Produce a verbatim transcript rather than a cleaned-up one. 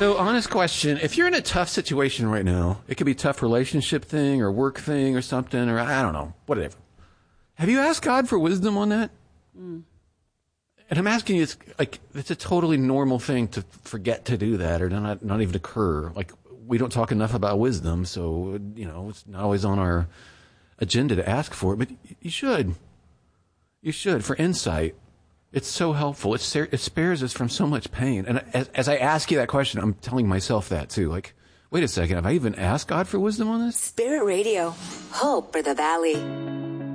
So, honest question, if you're in a tough situation right now, it could be a tough relationship thing or work thing or something, or I don't know, whatever. Have you asked God for wisdom on that? Mm. And I'm asking you, it's like, it's a totally normal thing to forget to do that or not, not even occur. Like, we don't talk enough about wisdom, so, you know, it's not always on our agenda to ask for it, but you should. You should, for insight. It's so helpful. It, it spares us from so much pain. And as, as I ask you that question, I'm telling myself that too. Like, wait a second, have I even asked God for wisdom on this? Spirit Radio, hope for the valley.